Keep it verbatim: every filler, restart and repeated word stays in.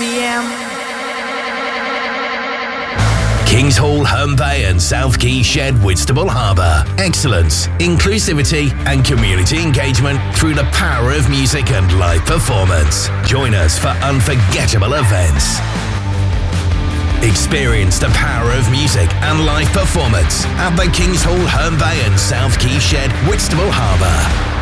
p m. Kings Hall, Herne Bay and South Quay Shed, Whitstable Harbour. Excellence, inclusivity and community engagement through the power of music and live performance. Join us for unforgettable events. Experience the power of music and live performance at the Kings Hall, Herne Bay and South Quay Shed, Whitstable Harbour.